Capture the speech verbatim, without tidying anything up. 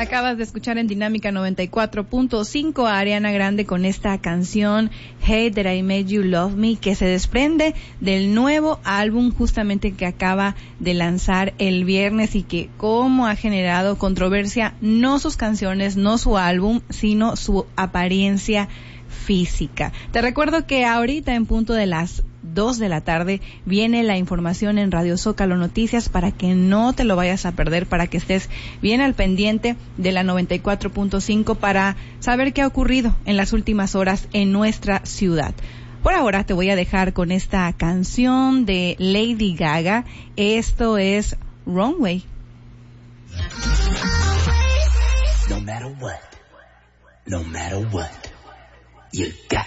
Acabas de escuchar en Dinámica noventa y cuatro punto cinco a Ariana Grande con esta canción Hey That I Made You Love Me, que se desprende del nuevo álbum justamente que acaba de lanzar el viernes y que como ha generado controversia, no sus canciones, no su álbum, sino su apariencia física. Te recuerdo que ahorita en punto de las dos de la tarde viene la información en Radio Zócalo Noticias para que no te lo vayas a perder, para que estés bien al pendiente de la noventa y cuatro punto cinco para saber qué ha ocurrido en las últimas horas en nuestra ciudad. Por ahora te voy a dejar con esta canción de Lady Gaga. Esto es Runway. No matter what, no matter what, you got